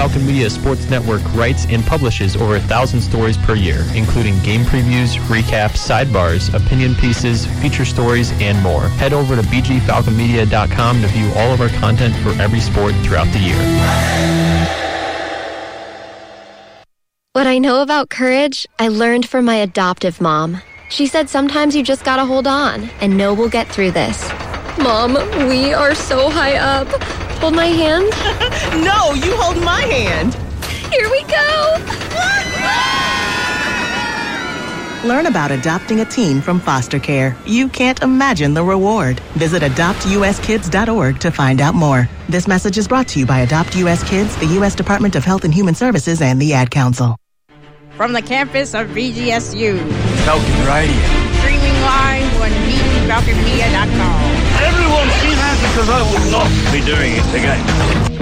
Falcon Media Sports Network writes and publishes over 1,000 stories per year, including game previews, recaps, sidebars, opinion pieces, feature stories, and more. Head over to bgfalconmedia.com to view all of our content for every sport throughout the year. What I know about courage, I learned from my adoptive mom. She said sometimes you just gotta hold on and know we'll get through this. Mom, we are so high up. Hold my hand. No, you hold my hand. Here we go. Learn about adopting a teen from foster care. You can't imagine the reward. Visit adoptuskids.org to find out more. This message is brought to you by Adopt U.S. Kids, the U.S. Department of Health and Human Services, and the Ad Council. From the campus of VGSU. Falcon Radio. Streaming live on bgfalconmedia.com. Everyone be happy because I will not be doing it again.